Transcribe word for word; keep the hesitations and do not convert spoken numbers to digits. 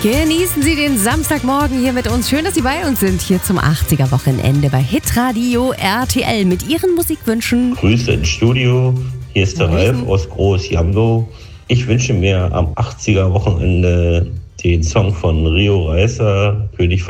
Genießen Sie den Samstagmorgen hier mit uns. Schön, dass Sie bei uns sind, hier zum achtziger-Wochenende bei Hitradio R T L mit Ihren Musikwünschen. Grüße ins Studio, hier ist der Ralf aus Groß-Jamlow. Ich wünsche mir am achtziger-Wochenende den Song von Rio Reiser, König